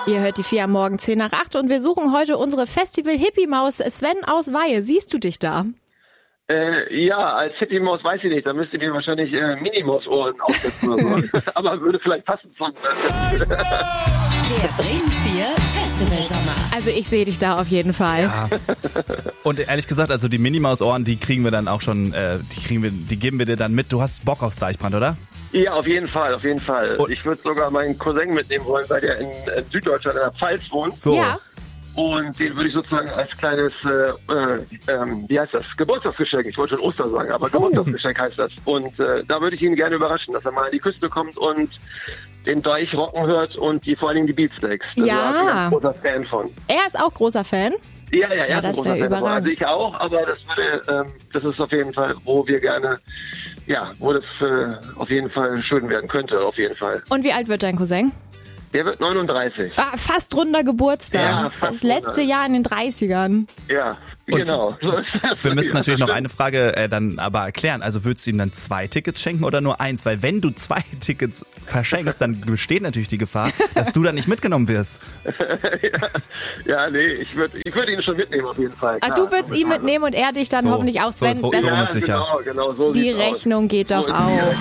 Ihr hört die 4 am Morgen 10 nach 8 und wir suchen heute unsere Festival-Hippie-Maus Sven aus Weihe. Siehst du dich da? Ja, als Hippie-Maus weiß ich nicht. Da müsst ihr mir wahrscheinlich Minimaus-Ohren aufsetzen oder so. Aber würde vielleicht passen zum... Der Bremen 4 Festivalsommer. Also ich sehe dich da auf jeden Fall. Ja. Und ehrlich gesagt, also die Minimaus-Ohren, die kriegen wir dann auch schon, die geben wir dir dann mit. Du hast Bock aufs Deichbrand, oder? Ja, auf jeden Fall, auf jeden Fall. Und ich würde sogar meinen Cousin mitnehmen wollen, weil der in Süddeutschland in der Pfalz wohnt. So. Ja. Und den würde ich sozusagen als kleines, wie heißt das? Geburtstagsgeschenk. Ich wollte schon Ostern sagen, aber Geburtstagsgeschenk heißt das. Und da würde ich ihn gerne überraschen, dass er mal an die Küste kommt und den Deich rocken hört und vor allen Dingen die Beatsteaks. Da ist er ein ganz großer Fan von. Er ist auch großer Fan? Ja, er ist ein das großer Fan davon. Also ich auch, aber das ist auf jeden Fall, wo wir gerne, wo das auf jeden Fall schön werden könnte, auf jeden Fall. Und wie alt wird dein Cousin? Der wird 39. Ah, fast runder Geburtstag. Ja, fast das letzte Jahr in den 30ern. Ja, genau. So ist das. Wir müssen natürlich noch eine Frage dann aber erklären. Also würdest du ihm dann 2 Tickets schenken oder nur 1? Weil wenn du 2 Tickets verschenkst, dann besteht natürlich die Gefahr, dass du dann nicht mitgenommen wirst. Nee, ich würd ihn schon mitnehmen auf jeden Fall. Klar. Du würdest ihn mitnehmen und er dich dann hoffentlich auch, Sven. Genau, so die Rechnung geht doch auf.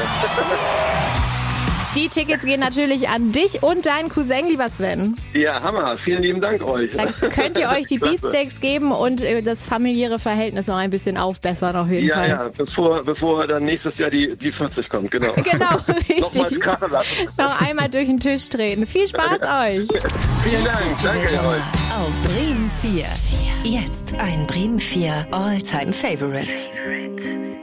Die Tickets gehen natürlich an dich und deinen Cousin, lieber Sven. Ja, Hammer. Vielen lieben Dank euch. Dann könnt ihr euch die Beatsteaks geben und das familiäre Verhältnis noch ein bisschen aufbessern auf jeden Fall. Ja, bevor dann nächstes Jahr die 40 kommt, genau. Genau, richtig. Nochmals krachen lassen. Noch einmal durch den Tisch treten. Viel Spaß euch. Vielen Dank. Danke euch. Auf Bremen 4. Jetzt ein Bremen 4 All-Time Favorite.